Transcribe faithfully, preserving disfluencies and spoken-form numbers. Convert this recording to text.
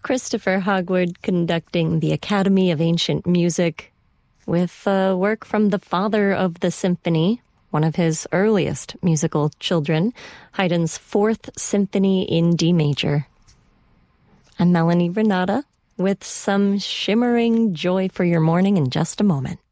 Christopher Hogwood conducting the Academy of Ancient Music with uh, work from the father of the symphony, one of his earliest musical children, Haydn's Fourth Symphony in D major. I'm Melanie Renata with some shimmering joy for your morning in just a moment.